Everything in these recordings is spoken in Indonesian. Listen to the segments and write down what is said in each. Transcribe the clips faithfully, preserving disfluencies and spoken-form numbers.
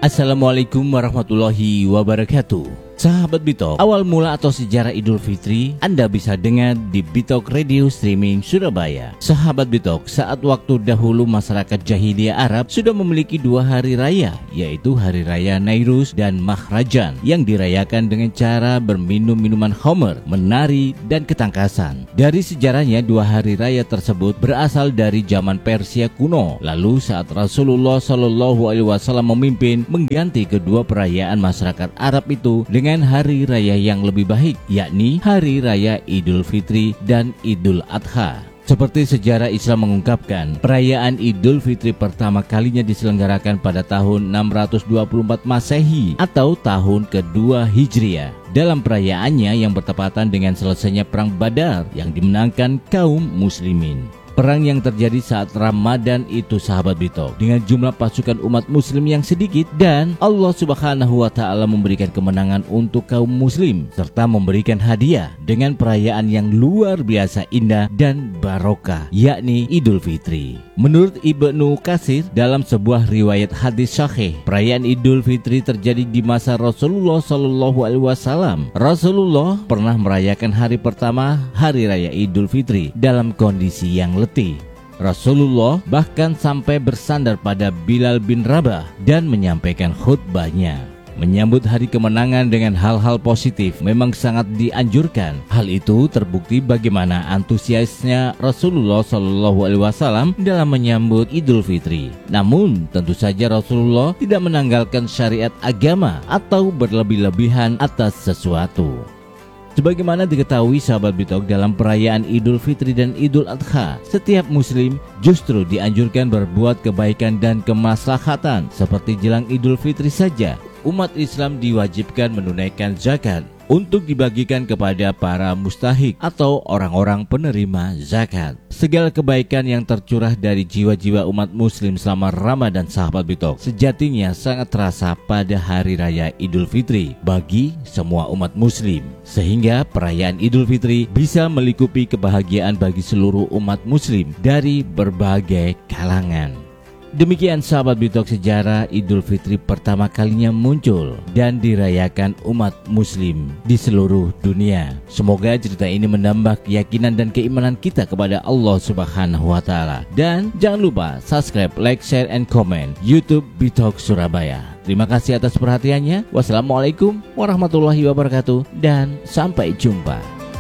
Assalamualaikum warahmatullahi wabarakatuh. Sahabat Bitok, awal mula atau sejarah Idul Fitri Anda bisa dengar di Bitok Radio Streaming Surabaya. Sahabat Bitok, saat waktu dahulu masyarakat jahiliyah Arab sudah memiliki dua hari raya, yaitu Hari Raya Nairuz dan Mahrajan, yang dirayakan dengan cara berminum minuman khamr, menari, dan ketangkasan. Dari sejarahnya, dua hari raya tersebut berasal dari zaman Persia kuno. Lalu saat Rasulullah Shallallahu Alaihi Wasallam memimpin, mengganti kedua perayaan masyarakat Arab itu dengan hari raya yang lebih baik, yakni Hari Raya Idul Fitri dan Idul Adha. Seperti sejarah Islam mengungkapkan, perayaan Idul Fitri pertama kalinya diselenggarakan pada tahun enam ratus dua puluh empat Masehi atau tahun kedua Hijriah. Dalam perayaannya yang bertepatan dengan selesainya Perang Badar yang dimenangkan kaum muslimin. Perang yang terjadi saat Ramadan itu, sahabat Bitok, dengan jumlah pasukan umat muslim yang sedikit, dan Allah Subhanahu wa Ta'ala memberikan kemenangan untuk kaum muslim serta memberikan hadiah dengan perayaan yang luar biasa indah dan barokah, yakni Idul Fitri. Menurut Ibnu Katsir dalam sebuah riwayat hadis sahih, perayaan Idul Fitri terjadi di masa Rasulullah Shallallahu Alaihi Wasallam. Rasulullah pernah merayakan hari pertama Hari Raya Idul Fitri dalam kondisi yang letih. Rasulullah bahkan sampai bersandar pada Bilal bin Rabah dan menyampaikan khutbahnya. Menyambut hari kemenangan dengan hal-hal positif memang sangat dianjurkan. Hal itu terbukti bagaimana antusiasnya Rasulullah Shallallahu Alaihi Wasallam dalam menyambut Idul Fitri. Namun tentu saja Rasulullah tidak menanggalkan syariat agama atau berlebih-lebihan atas sesuatu. Sebagaimana diketahui sahabat Bitok, dalam perayaan Idul Fitri dan Idul Adha, setiap muslim justru dianjurkan berbuat kebaikan dan kemaslahatan. Seperti jelang Idul Fitri saja, umat Islam diwajibkan menunaikan zakat untuk dibagikan kepada para mustahik atau orang-orang penerima zakat. Segala kebaikan yang tercurah dari jiwa-jiwa umat muslim selama Ramadan, sahabat Bitok, sejatinya sangat terasa pada Hari Raya Idul Fitri bagi semua umat muslim, sehingga perayaan Idul Fitri bisa melingkupi kebahagiaan bagi seluruh umat muslim dari berbagai kalangan. Demikian sahabat Bitok, sejarah Idul Fitri pertama kalinya muncul dan dirayakan umat muslim di seluruh dunia. Semoga cerita ini menambah keyakinan dan keimanan kita kepada Allah Subhanahu wa Ta'ala. Dan jangan lupa subscribe, like, share, and comment YouTube Bitok Surabaya. Terima kasih atas perhatiannya. Wassalamualaikum warahmatullahi wabarakatuh dan sampai jumpa.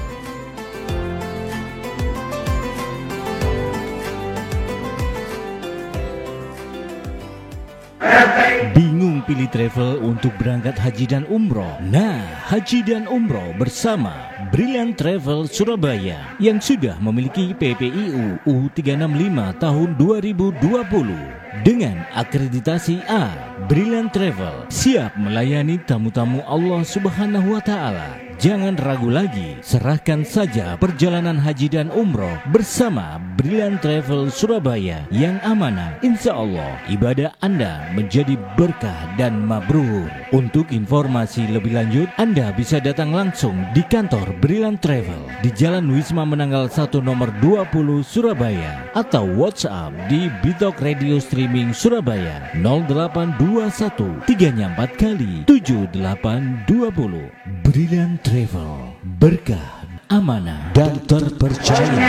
Bingung pilih travel untuk berangkat haji dan umroh? Nah, haji dan umroh bersama Brilliant Travel Surabaya yang sudah memiliki P P I U U tiga enam lima tahun dua ribu dua puluh. Dengan akreditasi A, Brilliant Travel siap melayani tamu-tamu Allah Subhanahu wa Ta'ala. Jangan ragu lagi, serahkan saja perjalanan haji dan umroh bersama Brilliant Travel Surabaya yang amanah. Insya Allah ibadah Anda menjadi berkah dan mabrur. Untuk informasi lebih lanjut, Anda bisa datang langsung di kantor Brilliant Travel di Jalan Wisma Menanggal satu nomor dua puluh Surabaya, atau WhatsApp di Bitok Radio Streaming Surabaya nol delapan dua satu tiga empat kali tujuh delapan dua nol. Brilliant Travel, berkah, amanah, dan terpercaya.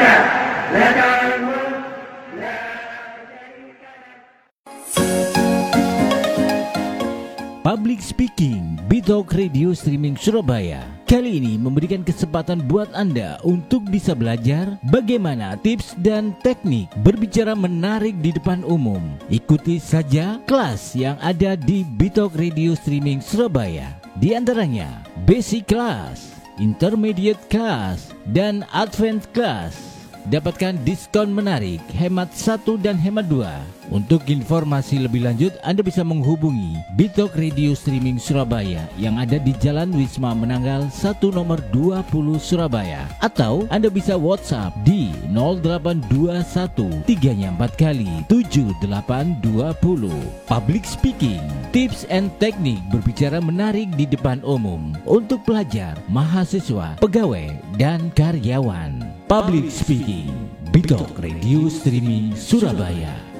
Public Speaking Bitok Radio Streaming Surabaya kali ini memberikan kesempatan buat Anda untuk bisa belajar bagaimana tips dan teknik berbicara menarik di depan umum. Ikuti saja kelas yang ada di Bitok Radio Streaming Surabaya. Di antaranya Basic Class, Intermediate Class, dan Advanced Class. Dapatkan diskon menarik, hemat satu dan hemat dua. Untuk informasi lebih lanjut, Anda bisa menghubungi Bitok Radio Streaming Surabaya yang ada di Jalan Wisma Menanggal satu nomor dua puluh Surabaya, atau Anda bisa WhatsApp di nol delapan dua satu tiga empat kali tujuh delapan dua nol. Public Speaking, tips and teknik berbicara menarik di depan umum untuk pelajar, mahasiswa, pegawai, dan karyawan. Public Speaking, Bitok Radio Streaming Surabaya.